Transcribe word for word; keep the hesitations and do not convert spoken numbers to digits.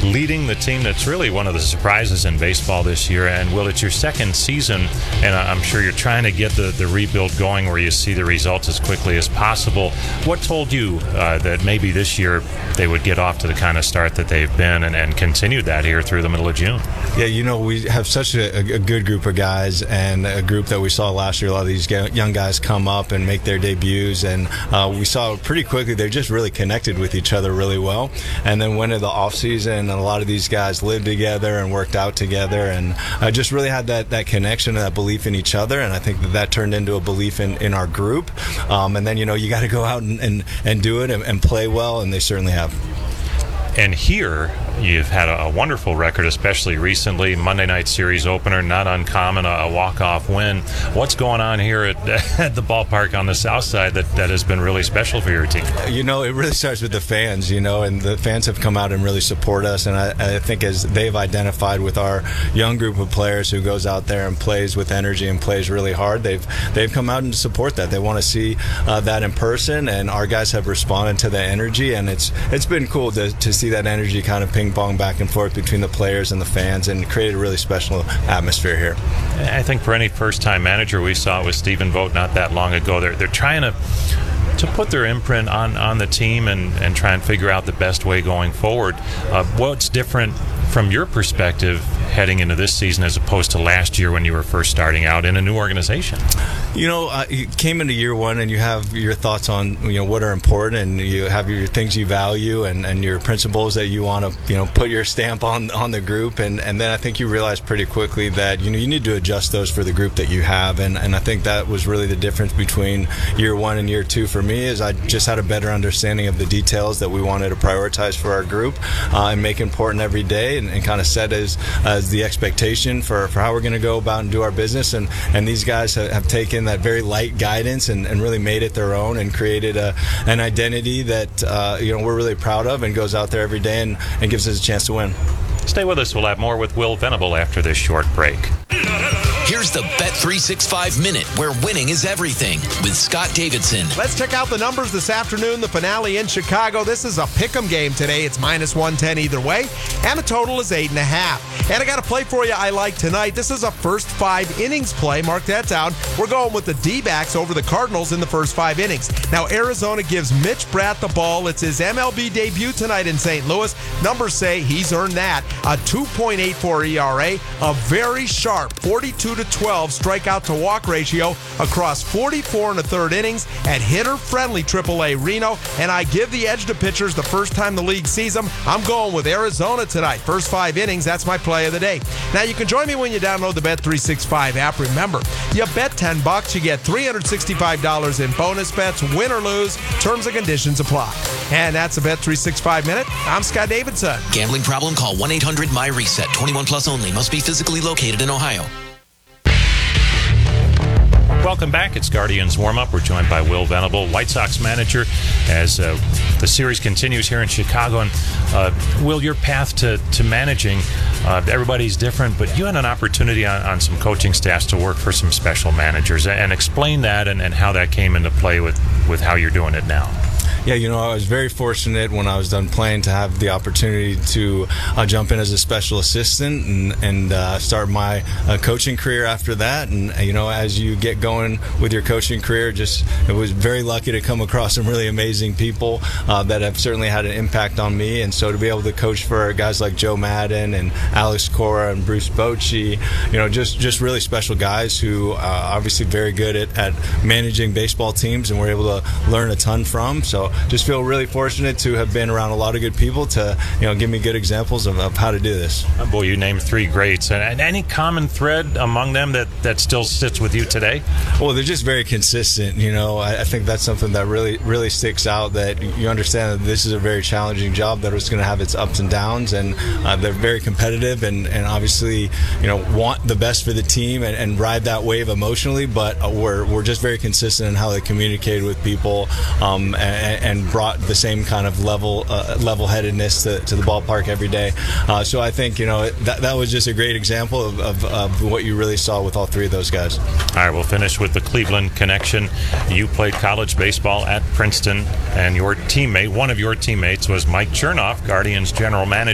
leading the team that's really one of the surprises in baseball this year. And, Will, it's your second season, and I'm sure you're trying to get the, the rebuild going where you see the results as quickly as possible. What told you uh, that maybe this year they would get off to the kind of start that they've been and, and continue that here through the middle of June? Yeah, you know, we have such a, a good group of guys, and a group that we saw last year. A lot of these young guys come up and make their debuts, and uh, we saw pretty quickly they're just really connected with each other really well. And then went into the off season, and a lot of these guys lived together and worked out together, and uh, just really had that, that connection and that belief in each other. And I think that that turned into a belief in, in our group. Um, and then, you know, you got to go out and, and, and do it and, and play well, and they certainly have. And here, you've had a, a wonderful record, especially recently. Monday night series opener, not uncommon, a, a walk-off win. What's going on here at, at the ballpark on the south side that, that has been really special for your team? You know, it really starts with the fans, you know, and the fans have come out and really support us. And I, I think as they've identified with our young group of players who goes out there and plays with energy and plays really hard, they've they've come out and support that. They want to see uh, that in person, and our guys have responded to that energy. And it's it's been cool to, to see that energy kind of ping pong back and forth between the players and the fans, and create a really special atmosphere here. I think for any first-time manager, we saw it with Stephen Vogt not that long ago. They're they're trying to to put their imprint on, on the team and, and try and figure out the best way going forward. Uh, what's different from your perspective heading into this season as opposed to last year when you were first starting out in a new organization? You know, uh, you came into year one and you have your thoughts on, you know, what are important, and you have your things you value and, and your principles that you want to, you know, put your stamp on on the group. And, and then I think you realize pretty quickly that, you know, you need to adjust those for the group that you have. And, and I think that was really the difference between year one and year two for me, is I just had a better understanding of the details that we wanted to prioritize for our group uh, and make important every day, and, and kind of set as, as the expectation for, for how we're going to go about and do our business. And, and these guys have, have taken that very light guidance and, and really made it their own, and created a, an identity that uh, you know, we're really proud of, and goes out there every day and, and gives us a chance to win. Stay with us. We'll have more with Will Venable after this short break. Here's the Bet three sixty-five Minute, where winning is everything, with Scott Davidson. Let's check out the numbers this afternoon. The finale in Chicago. This is a pick'em game today. It's minus one ten either way, and the total is eight and a half. And I got a play for you I like tonight. This is a first five innings play. Mark that down. We're going with the D-backs over the Cardinals in the first five innings. Now, Arizona gives Mitch Bratt the ball. It's his M L B debut tonight in Saint Louis. Numbers say he's earned that. A two point eight four E R A, a very sharp forty-two to twelve strikeout to walk ratio across forty-four and a third innings at hitter-friendly triple A Reno. And I give the edge to pitchers the first time the league sees them. I'm going with Arizona tonight. First five innings, that's my play of the day. Now, you can join me when you download the Bet three sixty-five app. Remember, you bet ten bucks, you get three hundred sixty-five dollars in bonus bets, win or lose. Terms and conditions apply. And that's the Bet three sixty-five Minute. I'm Scott Davidson. Gambling problem? Call one eight hundred my reset. twenty-one plus only. Must be physically located in Ohio. Welcome back. It's Guardians Warm-Up. We're joined by Will Venable, White Sox manager, as uh, the series continues here in Chicago. And uh, Will, your path to, to managing, uh, everybody's different, but you had an opportunity on, on some coaching staffs to work for some special managers. And explain that and, and how that came into play with, with how you're doing it now. Yeah, you know, I was very fortunate when I was done playing to have the opportunity to uh, jump in as a special assistant and, and uh, start my uh, coaching career after that. And, you know, as you get going with your coaching career, just I was very lucky to come across some really amazing people uh, that have certainly had an impact on me. And so to be able to coach for guys like Joe Madden and Alex Cora and Bruce Bochy, you know, just, just really special guys who are obviously very good at, at managing baseball teams, and we're able to learn a ton from. So just feel really fortunate to have been around a lot of good people to, you know, give me good examples of, of how to do this. Oh, boy, you named three greats. And any common thread among them that, that still sits with you today? Well, they're just very consistent. You know, I, I think that's something that really, really sticks out, that you understand that this is a very challenging job, that it's going to have its ups and downs, and uh, they're very competitive and, and obviously, you know, want the best for the team and, and ride that wave emotionally, but uh, we're, we're just very consistent in how they communicate with people um, and, and brought the same kind of level uh, level-headedness to, to the ballpark every day. Uh, so I think, you know, that, that was just a great example of, of, of what you really saw with all three of those guys. All right, we'll finish with the Cleveland connection. You played college baseball at Princeton, and your teammate, one of your teammates, was Mike Chernoff, Guardians general manager.